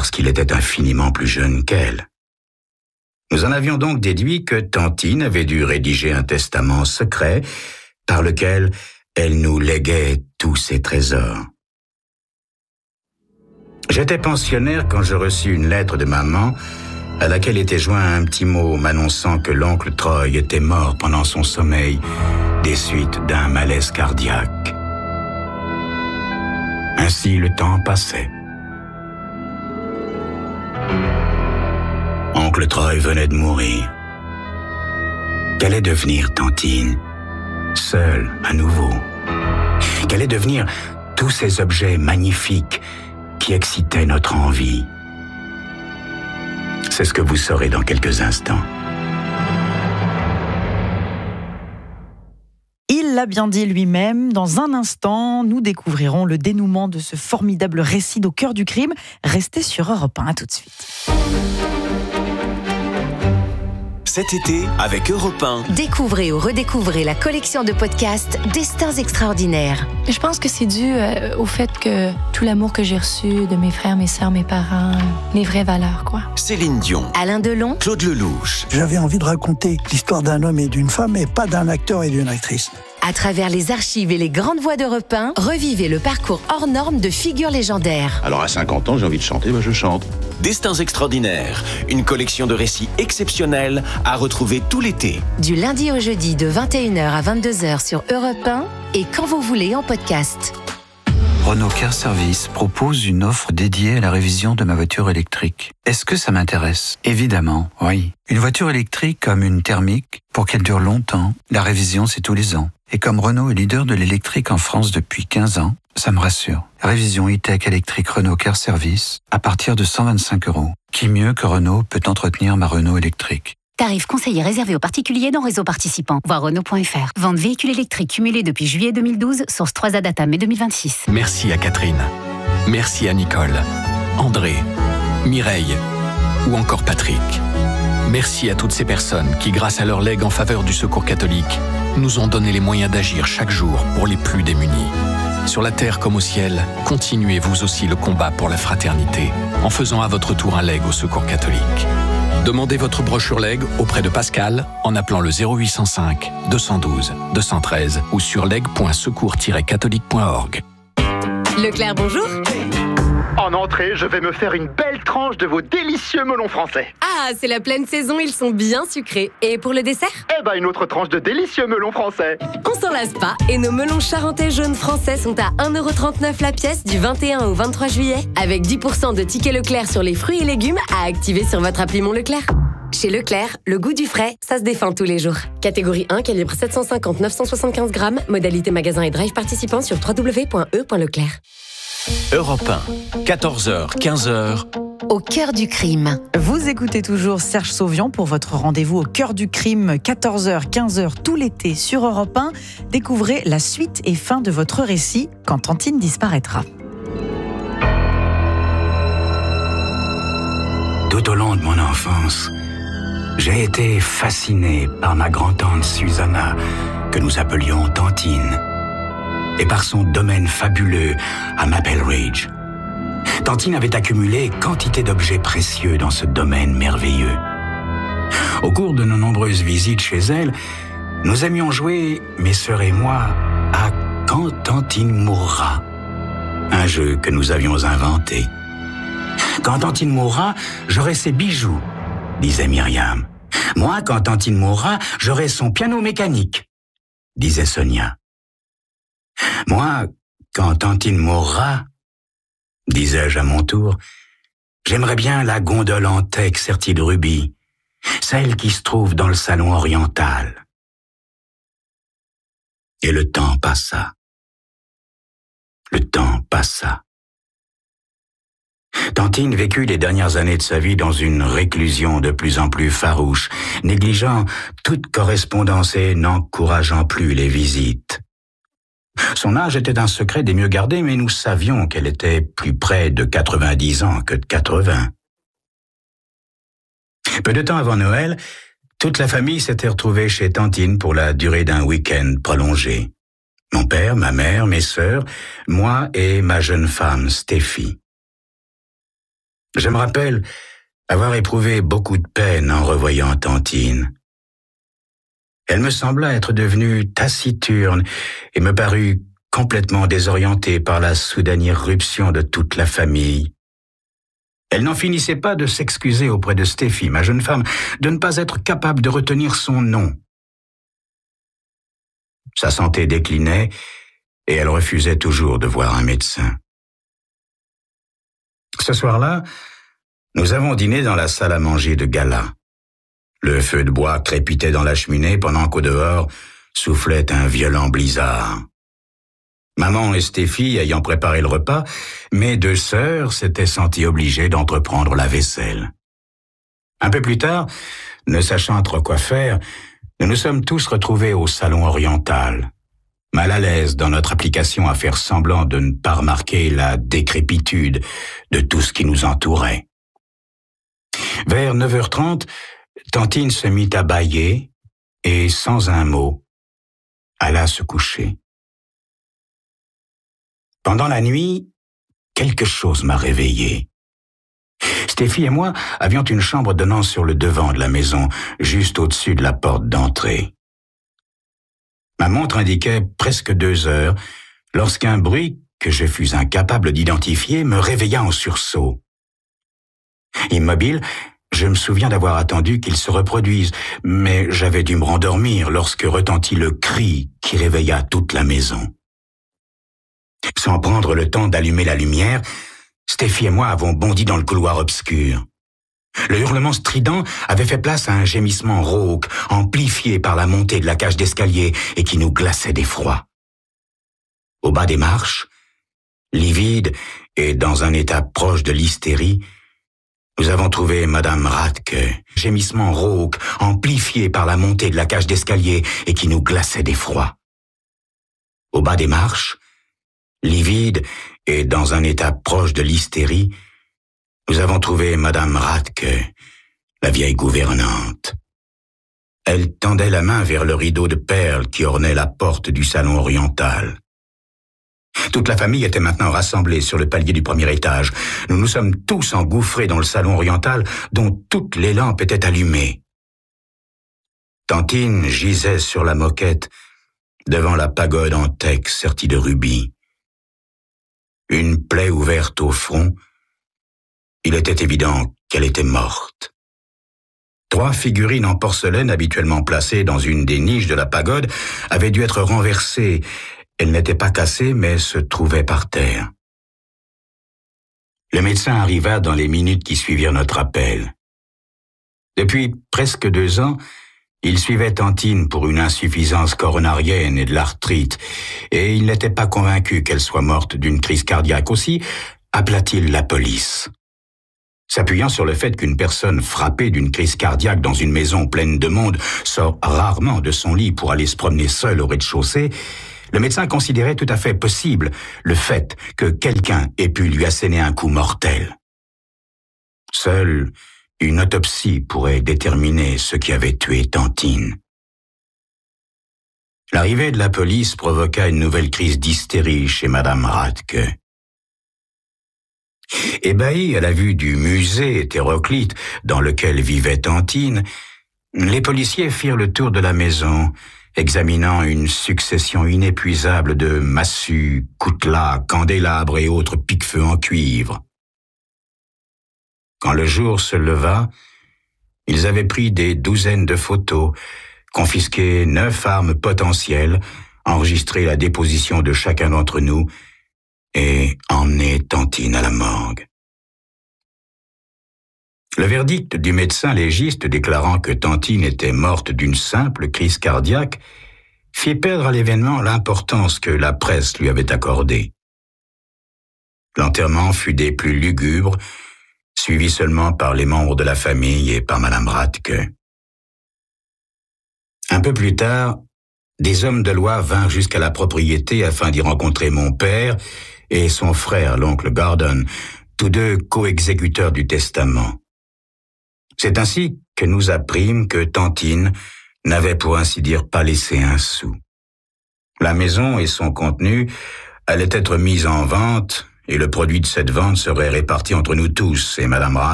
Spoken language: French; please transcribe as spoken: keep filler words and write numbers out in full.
parce qu'il était infiniment plus jeune qu'elle. Nous en avions donc déduit que Tantine avait dû rédiger un testament secret par lequel elle nous léguait tous ses trésors. J'étais pensionnaire quand je reçus une lettre de maman à laquelle était joint un petit mot m'annonçant que l'oncle Troy était mort pendant son sommeil des suites d'un malaise cardiaque. Ainsi le temps passait. Oncle Troy venait de mourir. Qu'allait devenir Tantine, seule à nouveau? Qu'allaient devenir tous ces objets magnifiques qui excitaient notre envie? C'est ce que vous saurez dans quelques instants. Il l'a bien dit lui-même. Dans un instant, nous découvrirons le dénouement de ce formidable récit d'Au cœur du crime. Restez sur Europe un, à tout de suite. Cet été, avec Europe un. Découvrez ou redécouvrez la collection de podcasts Destins extraordinaires. Je pense que c'est dû euh, au fait que tout l'amour que j'ai reçu de mes frères, mes sœurs, mes parents, les vraies valeurs, quoi. Céline Dion. Alain Delon. Claude Lelouch. J'avais envie de raconter l'histoire d'un homme et d'une femme, et pas d'un acteur et d'une actrice. À travers les archives et les grandes voix d'Europe un, revivez le parcours hors norme de figures légendaires. Alors à cinquante ans, j'ai envie de chanter, ben je chante. Destins extraordinaires, une collection de récits exceptionnels à retrouver tout l'été. Du lundi au jeudi de vingt et une heures à vingt-deux heures sur Europe un et quand vous voulez en podcast. Renault Car Service propose une offre dédiée à la révision de ma voiture électrique. Est-ce que ça m'intéresse? Évidemment, oui. Une voiture électrique comme une thermique, pour qu'elle dure longtemps, la révision c'est tous les ans. Et comme Renault est leader de l'électrique en France depuis quinze ans, ça me rassure. Révision e-tech électrique Renault Car Service à partir de cent vingt-cinq euros. Qui mieux que Renault peut entretenir ma Renault électrique? Tarif conseillé réservé aux particuliers dans réseau participant. Voir Renault point F R. Vente véhicule électrique cumulé depuis juillet deux mille douze, source trois A Data mai deux mille vingt-six. Merci à Catherine. Merci à Nicole, André, Mireille ou encore Patrick. Merci à toutes ces personnes qui, grâce à leur legs en faveur du Secours catholique, nous ont donné les moyens d'agir chaque jour pour les plus démunis. Sur la terre comme au ciel, continuez vous aussi le combat pour la fraternité en faisant à votre tour un leg au Secours catholique. Demandez votre brochure leg auprès de Pascal en appelant le zéro huit cent cinq deux cent douze deux cent treize ou sur leg point secours tiret catholique point org. Leclerc, bonjour. En entrée, je vais me faire une belle tranche de vos délicieux melons français. Ah, c'est la pleine saison, ils sont bien sucrés. Et pour le dessert? Eh ben, une autre tranche de délicieux melons français. On s'en lasse pas, et nos melons charentais jaunes français sont à un euro trente-neuf la pièce du vingt et un au vingt-trois juillet, avec dix pour cent de tickets Leclerc sur les fruits et légumes à activer sur votre appli Mon Leclerc. Chez Leclerc, le goût du frais, ça se défend tous les jours. Catégorie un, calibre sept cent cinquante neuf cent soixante-quinze grammes, modalité magasin et drive participant sur w w w point e point leclerc. Europe un, quatorze heures, quinze heures. Au cœur du crime. Vous écoutez toujours Serge Sauvian pour votre rendez-vous au cœur du crime, quatorze heures, quinze heures tout l'été sur Europe un. Découvrez la suite et fin de votre récit quand Tantine disparaîtra. Tout au long de mon enfance, j'ai été fasciné par ma grand-tante Susanna, que nous appelions Tantine, et par son domaine fabuleux à Maple Ridge. Tantine avait accumulé quantité d'objets précieux dans ce domaine merveilleux. Au cours de nos nombreuses visites chez elle, nous aimions jouer, mes sœurs et moi, à « Quand Tantine mourra », un jeu que nous avions inventé. « Quand Tantine mourra, j'aurai ses bijoux », disait Myriam. « Moi, quand Tantine mourra, j'aurai son piano mécanique », disait Sonia. « Moi, quand Tantine mourra, » disais-je à mon tour, « j'aimerais bien la gondole en teck sertie de rubis, celle qui se trouve dans le salon oriental. » Et le temps passa. Le temps passa. Tantine vécut les dernières années de sa vie dans une réclusion de plus en plus farouche, négligeant toute correspondance et n'encourageant plus les visites. Son âge était un secret des mieux gardés, mais nous savions qu'elle était plus près de quatre-vingt-dix ans que de quatre-vingts. Peu de temps avant Noël, toute la famille s'était retrouvée chez Tantine pour la durée d'un week-end prolongé. Mon père, ma mère, mes sœurs, moi et ma jeune femme, Stéphie. Je me rappelle avoir éprouvé beaucoup de peine en revoyant Tantine. Elle me sembla être devenue taciturne et me parut complètement désorientée par la soudaine irruption de toute la famille. Elle n'en finissait pas de s'excuser auprès de Steffi, ma jeune femme, de ne pas être capable de retenir son nom. Sa santé déclinait et elle refusait toujours de voir un médecin. Ce soir-là, nous avons dîné dans la salle à manger de gala. Le feu de bois crépitait dans la cheminée pendant qu'au dehors soufflait un violent blizzard. Maman et Steffi ayant préparé le repas, mes deux sœurs s'étaient senties obligées d'entreprendre la vaisselle. Un peu plus tard, ne sachant trop quoi faire, nous nous sommes tous retrouvés au salon oriental, mal à l'aise dans notre application à faire semblant de ne pas remarquer la décrépitude de tout ce qui nous entourait. Vers neuf heures trente, Tantine se mit à bâiller et, sans un mot, alla se coucher. Pendant la nuit, quelque chose m'a réveillé. Steffi et moi avions une chambre donnant sur le devant de la maison, juste au-dessus de la porte d'entrée. Ma montre indiquait presque deux heures, lorsqu'un bruit que je fus incapable d'identifier me réveilla en sursaut. Immobile, je me souviens d'avoir attendu qu'il se reproduise, mais j'avais dû me rendormir lorsque retentit le cri qui réveilla toute la maison. Sans prendre le temps d'allumer la lumière, Steffi et moi avons bondi dans le couloir obscur. Le hurlement strident avait fait place à un gémissement rauque, amplifié par la montée de la cage d'escalier et qui nous glaçait d'effroi. Au bas des marches, livide et dans un état proche de l'hystérie, nous avons trouvé Madame Radke, gémissement rauque, amplifié par la montée de la cage d'escalier et qui nous glaçait d'effroi. Au bas des marches, livide et dans un état proche de l'hystérie, nous avons trouvé Madame Radke, la vieille gouvernante. Elle tendait la main vers le rideau de perles qui ornait la porte du salon oriental. Toute la famille était maintenant rassemblée sur le palier du premier étage. Nous nous sommes tous engouffrés dans le salon oriental dont toutes les lampes étaient allumées. Tantine gisait sur la moquette devant la pagode en teck sertie de rubis. Une plaie ouverte au front, il était évident qu'elle était morte. Trois figurines en porcelaine habituellement placées dans une des niches de la pagode avaient dû être renversées. Elles n'étaient pas cassées, mais se trouvaient par terre. Le médecin arriva dans les minutes qui suivirent notre appel. Depuis presque deux ans, il suivait Tantine pour une insuffisance coronarienne et de l'arthrite, et il n'était pas convaincu qu'elle soit morte d'une crise cardiaque. Aussi appela-t-il la police. S'appuyant sur le fait qu'une personne frappée d'une crise cardiaque dans une maison pleine de monde sort rarement de son lit pour aller se promener seul au rez-de-chaussée, le médecin considérait tout à fait possible le fait que quelqu'un ait pu lui asséner un coup mortel. Seule une autopsie pourrait déterminer ce qui avait tué Tantine. L'arrivée de la police provoqua une nouvelle crise d'hystérie chez Madame Radke. Ébahis à la vue du musée hétéroclite dans lequel vivait Tantine, les policiers firent le tour de la maison, examinant une succession inépuisable de massues, coutelas, candélabres et autres pique-feu en cuivre. Quand le jour se leva, ils avaient pris des douzaines de photos, confisqué neuf armes potentielles, enregistré la déposition de chacun d'entre nous et emmené Tantine à la morgue. Le verdict du médecin légiste déclarant que Tantine était morte d'une simple crise cardiaque fit perdre à l'événement l'importance que la presse lui avait accordée. L'enterrement fut des plus lugubres, suivi seulement par les membres de la famille et par Madame Radke. Un peu plus tard, des hommes de loi vinrent jusqu'à la propriété afin d'y rencontrer mon père et son frère, l'oncle Gordon, tous deux co-exécuteurs du testament. C'est ainsi que nous apprîmes que Tantine n'avait pour ainsi dire pas laissé un sou. La maison et son contenu allaient être mis en vente et le produit de cette vente serait réparti entre nous tous, et Madame Ra